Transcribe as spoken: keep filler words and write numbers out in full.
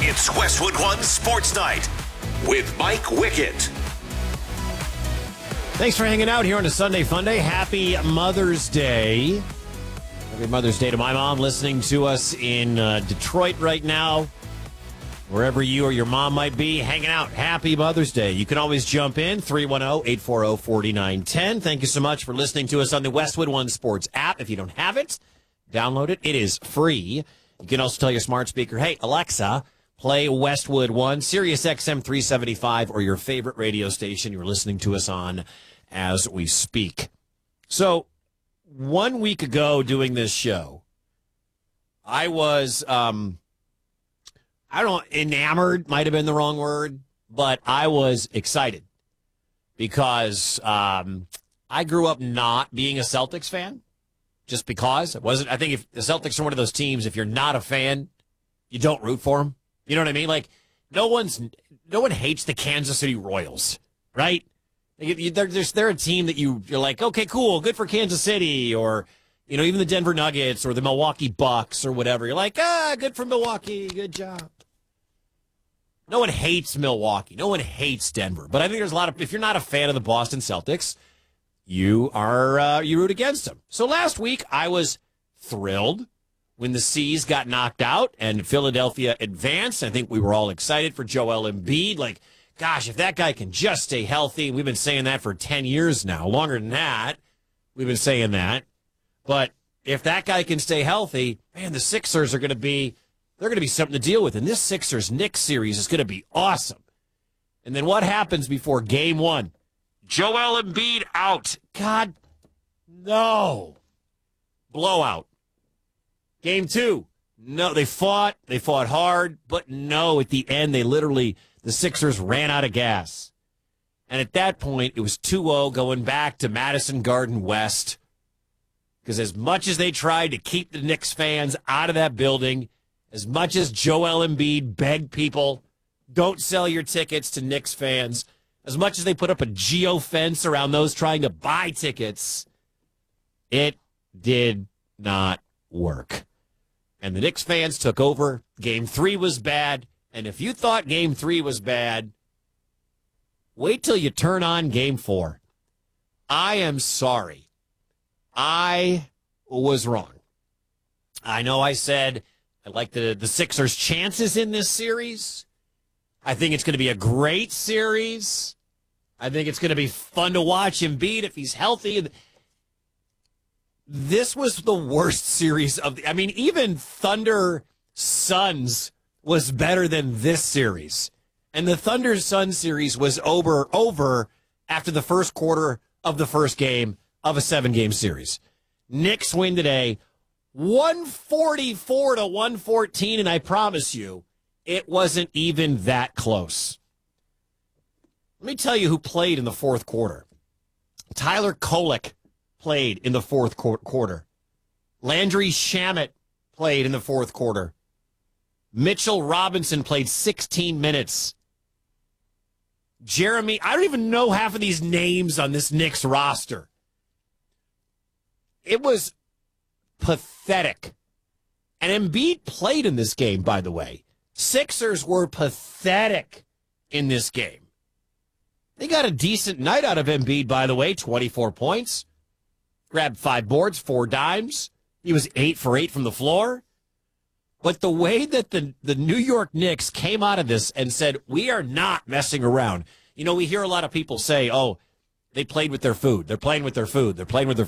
It's Westwood One Sports Night with Mike Wickett. Thanks for hanging out here on a Sunday Fun Day. Happy Mother's Day. Happy Mother's Day to my mom listening to us in uh, Detroit right now. Wherever you or your mom might be hanging out, happy Mother's Day. You can always jump in, three one zero, eight four zero, four nine one zero. Thank you so much for listening to us on the Westwood One Sports app. If you don't have it, download it. It is free. You can also tell your smart speaker, hey, Alexa, play Westwood One, Sirius X M three seventy-five, or your favorite radio station you're listening to us on as we speak. So, one week ago doing this show, I was... um. I don't know, enamored might have been the wrong word, but I was excited because um, I grew up not being a Celtics fan, just because. It wasn't. I think if the Celtics are one of those teams, if you're not a fan, you don't root for them. You know what I mean? Like, no one's, no one hates the Kansas City Royals, right? They're just, they're a team that you, you're like, okay, cool, good for Kansas City, or, you know, even the Denver Nuggets or the Milwaukee Bucks or whatever. You're like, ah, good for Milwaukee, good job. No one hates Milwaukee. No one hates Denver. But I think there's a lot of, if you're not a fan of the Boston Celtics, you are, uh, you root against them. So last week, I was thrilled when the C's got knocked out and Philadelphia advanced. I think we were all excited for Joel Embiid. Like, gosh, if that guy can just stay healthy, we've been saying that for ten years now. Longer than that, we've been saying that. But if that guy can stay healthy, man, the Sixers are going to be, they're going to be something to deal with. And this Sixers-Knicks series is going to be awesome. And then what happens before game one? Joel Embiid out. God, no. Blowout. Game two. No, they fought. They fought hard. But no, at the end, they literally, the Sixers ran out of gas. And at that point, it was two oh going back to Madison Garden West. Because as much as they tried to keep the Knicks fans out of that building, as much as Joel Embiid begged people, don't sell your tickets to Knicks fans, as much as they put up a geofence around those trying to buy tickets, it did not work. And the Knicks fans took over. Game three was bad. And if you thought game three was bad, wait till you turn on game four. I am sorry. I was wrong. I know I said I like the, the Sixers' chances in this series. I think it's going to be a great series. I think it's going to be fun to watch Embiid if he's healthy. This was the worst series of the, I mean, even Thunder Suns was better than this series. And the Thunder Suns series was over, over after the first quarter of the first game of a seven-game series. Knicks win today, one forty-four to one fourteen, and I promise you, it wasn't even that close. Let me tell you who played in the fourth quarter. Tyler Kolek played in the fourth quarter. Landry Shamet played in the fourth quarter. Mitchell Robinson played sixteen minutes. Jeremy, I don't even know half of these names on this Knicks roster. It was pathetic. And Embiid played in this game, by the way. Sixers were pathetic in this game. They got a decent night out of Embiid, by the way, twenty-four points. Grabbed five boards, four dimes. He was eight for eight from the floor. But the way that the, the New York Knicks came out of this and said, we are not messing around. You know, we hear a lot of people say, oh, they played with their food. They're playing with their food. They're playing with their